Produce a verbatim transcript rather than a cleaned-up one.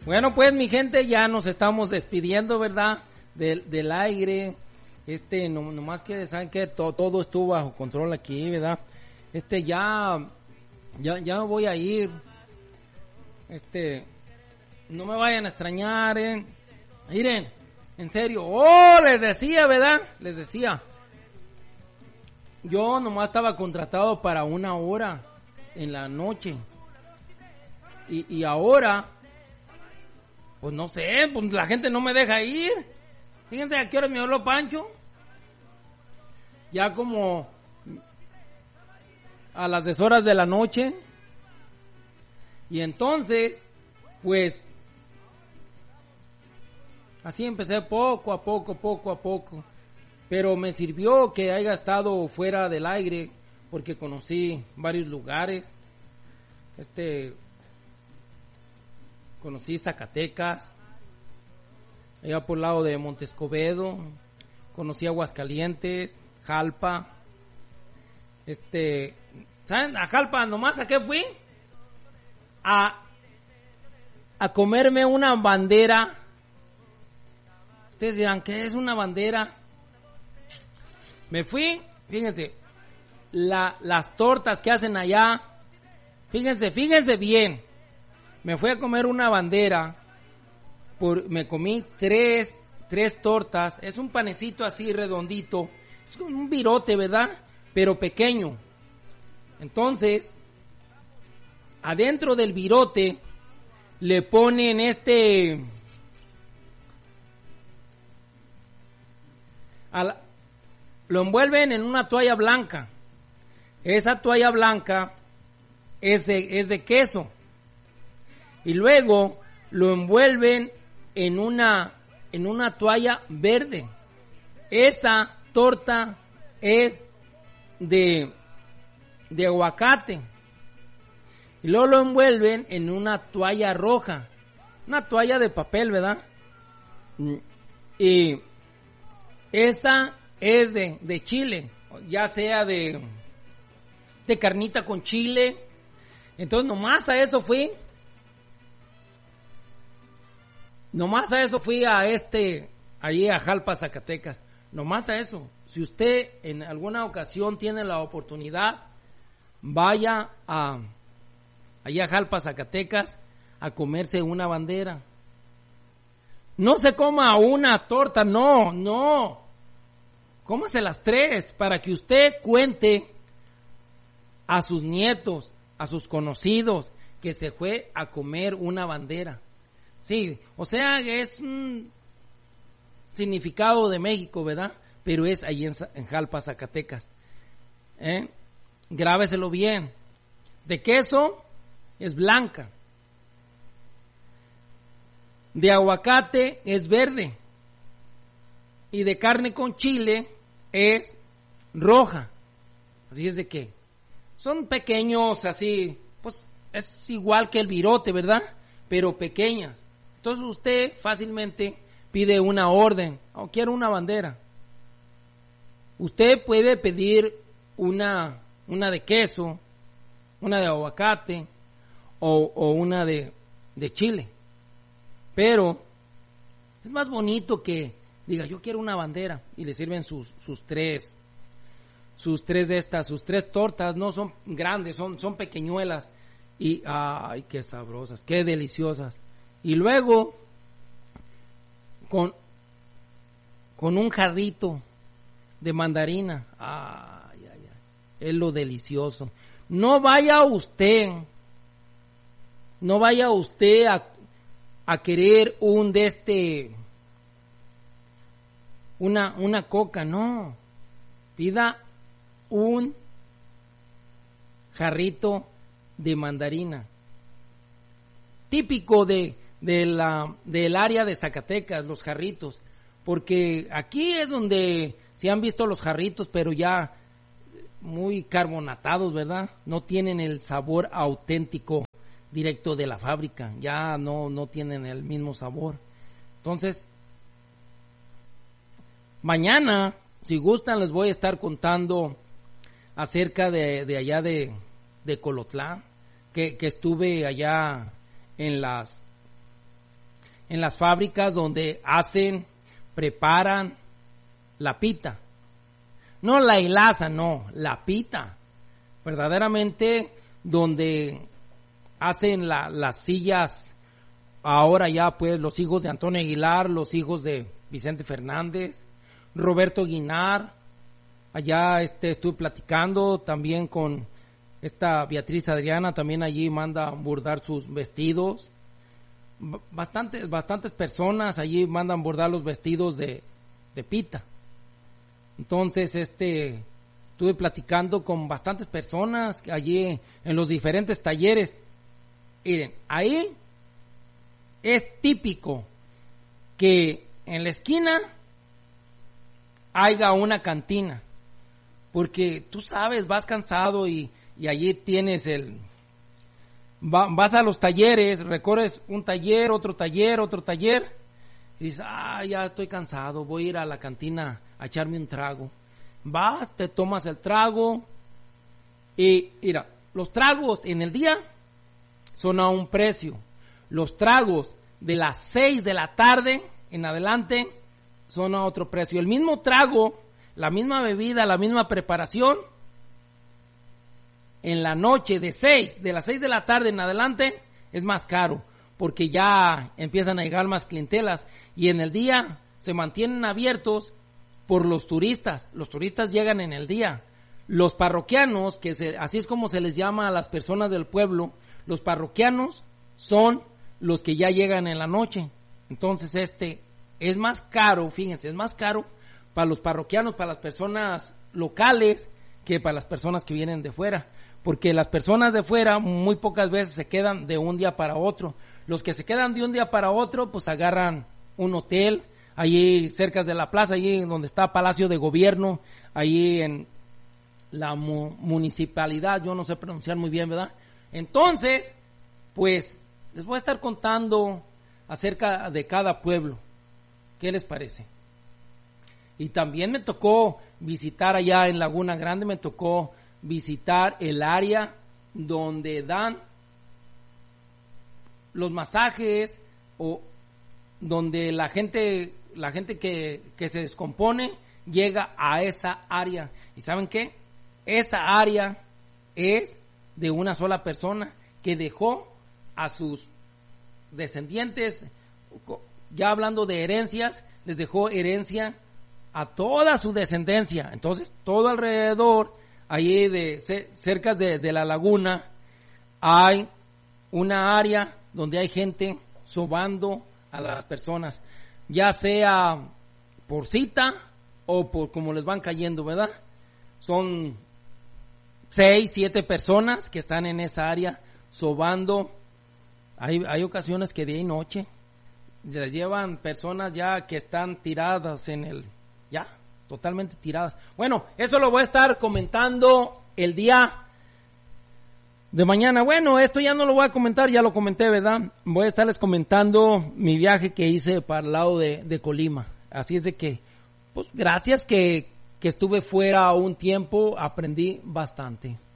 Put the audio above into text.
Bueno, pues mi gente, ya nos estamos despidiendo, ¿verdad? Del, del aire. Este, no, nomás que saben que to, todo estuvo bajo control aquí, ¿verdad? Este, ya, ya, ya me voy a ir. Este, no me vayan a extrañar, ¿eh? Miren, en serio. Oh, les decía, ¿verdad? Les decía. Yo nomás estaba contratado para una hora en la noche. Y, y ahora, pues no sé, pues la gente no me deja ir. Fíjense a qué hora me habló Pancho. Ya como a las diez horas de la noche. Y entonces, pues, así empecé poco a poco, poco a poco. Pero me sirvió que haya estado fuera del aire, porque conocí varios lugares. Este, conocí Zacatecas, allá por el lado de Montescobedo, conocí Aguascalientes, Jalpa. Este, ¿saben? A Jalpa, nomás a qué fui? A, a comerme una bandera. Ustedes dirán, ¿qué es una bandera? Me fui, fíjense, la, las tortas que hacen allá, fíjense, fíjense bien. Me fui a comer una bandera, por, me comí tres, tres tortas, es un panecito así redondito, es como un virote, ¿verdad? Pero pequeño. Entonces, adentro del virote le ponen este, a la, lo envuelven en una toalla blanca. Esa toalla blanca es de, es de queso. Y luego lo envuelven en una, en una toalla verde. Esa torta es de, de aguacate. Y luego lo envuelven en una toalla roja. Una toalla de papel, ¿verdad? Y esa es de, de chile, ya sea de, de carnita con chile. Entonces nomás a eso fui. Nomás a eso fui a este, allí a Jalpa, Zacatecas. Nomás a eso. Si usted en alguna ocasión tiene la oportunidad, vaya a, allí a Jalpa, Zacatecas, a comerse una bandera. No se coma una torta, no, no. Cómase las tres para que usted cuente a sus nietos, a sus conocidos, que se fue a comer una bandera. Sí, o sea, es un significado de México, ¿verdad? Pero es ahí en, en Jalpa, Zacatecas. ¿Eh? Grábeselo bien. De queso es blanca. De aguacate es verde. Y de carne con chile es roja. Así es de que son pequeños, así, pues es igual que el virote, ¿verdad? Pero pequeñas. Entonces usted fácilmente pide una orden, o quiero una bandera. Usted puede pedir una, una de queso, una de aguacate o, o una de, de chile. Pero es más bonito que diga, yo quiero una bandera, y le sirven sus, sus tres, sus tres de estas, sus tres tortas. No son grandes, son, son pequeñuelas, y ay, qué sabrosas, qué deliciosas. Y luego, con, con un jarrito de mandarina, ay, ay, ay, es lo delicioso. No vaya usted, no vaya usted a, a querer un de este, Una, una coca, no. Pida un jarrito de mandarina. Típico de, de la, del área de Zacatecas, los jarritos. Porque aquí es donde se han visto los jarritos, pero ya muy carbonatados, ¿verdad? No tienen el sabor auténtico directo de la fábrica. Ya no, no tienen el mismo sabor. Entonces, mañana, si gustan, les voy a estar contando acerca de, de allá de, de Colotlán, que, que estuve allá en las en las fábricas donde hacen, preparan la pita. No la hilaza, no, la pita. Verdaderamente donde hacen la, las sillas, ahora ya pues los hijos de Antonio Aguilar, los hijos de Vicente Fernández, Roberto Guinar. Allá este estuve platicando también con esta Beatriz Adriana, también allí manda bordar sus vestidos. Bastantes, bastantes personas allí mandan bordar los vestidos de, de pita. Entonces, este, estuve platicando con bastantes personas allí en los diferentes talleres. Miren, ahí es típico que en la esquina haya una cantina, porque tú sabes, vas cansado y, y allí tienes el... Va, vas a los talleres, recorres un taller, otro taller, otro taller, y dices, ah, ya estoy cansado, voy a ir a la cantina a echarme un trago. Vas, te tomas el trago, y mira, los tragos en el día son a un precio. Los tragos de las seis de la tarde en adelante son a otro precio. El mismo trago, la misma bebida, la misma preparación, en la noche de seis, de las seis de la tarde en adelante, es más caro, porque ya empiezan a llegar más clientelas, y en el día se mantienen abiertos por los turistas. Los turistas llegan en el día. Los parroquianos, que se, así es como se les llama a las personas del pueblo, los parroquianos son los que ya llegan en la noche. Entonces este es más caro, fíjense, es más caro para los parroquianos, para las personas locales, que para las personas que vienen de fuera, porque las personas de fuera muy pocas veces se quedan de un día para otro. Los que se quedan de un día para otro, pues agarran un hotel allí cerca de la plaza, allí donde está Palacio de Gobierno, allí en la mu- municipalidad, yo no sé pronunciar muy bien, ¿verdad? Entonces, pues les voy a estar contando acerca de cada pueblo. ¿Qué les parece? Y también me tocó visitar allá en Laguna Grande, me tocó visitar el área donde dan los masajes, o donde la gente, la gente que, que se descompone llega a esa área. ¿Y saben qué? Esa área es de una sola persona que dejó a sus descendientes, ya hablando de herencias, les dejó herencia a toda su descendencia. Entonces, todo alrededor, ahí de cerca de, de la laguna, hay una área donde hay gente sobando a las personas, ya sea por cita o por como les van cayendo, ¿verdad? Son seis, siete personas que están en esa área sobando. Hay, hay ocasiones que día y noche les llevan personas ya que están tiradas en el, ya, totalmente tiradas. Bueno, eso lo voy a estar comentando el día de mañana. Bueno, esto ya no lo voy a comentar, ya lo comenté, ¿verdad? Voy a estarles comentando mi viaje que hice para el lado de, de Colima. Así es de que, pues gracias que, que estuve fuera un tiempo, aprendí bastante.